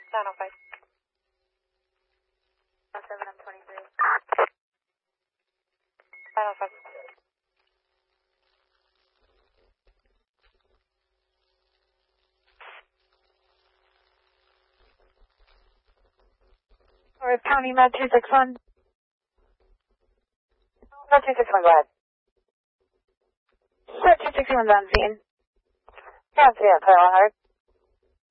905. 7, I'm 23. 905. North County Med 261. Med 261, go ahead. Set 261 on scene. Yeah, clear 100.